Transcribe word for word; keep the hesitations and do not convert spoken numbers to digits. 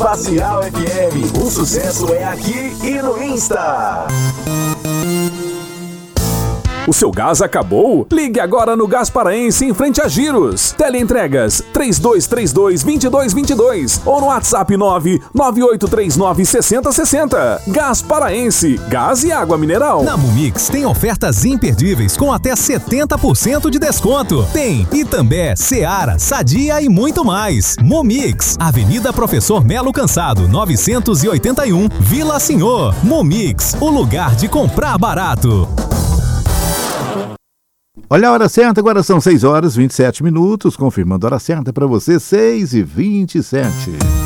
Facial F M, o sucesso é aqui e no Insta. O seu gás acabou? Ligue agora no Gás Paraense em frente a Giros. Teleentregas três dois três dois, dois dois dois dois ou no WhatsApp nove nove oito três nove, seis zero seis zero. Gás Paraense, gás e água mineral. Na Mumix tem ofertas imperdíveis com até setenta por cento de desconto. Tem Itambé, Seara, Sadia e muito mais. Mumix, Avenida Professor Melo Cansado, novecentos e oitenta e um, Vila Senhor. Mumix, o lugar de comprar barato. Olha a hora certa, agora são seis horas e vinte e sete minutos, confirmando a hora certa para você, seis e vinte e sete.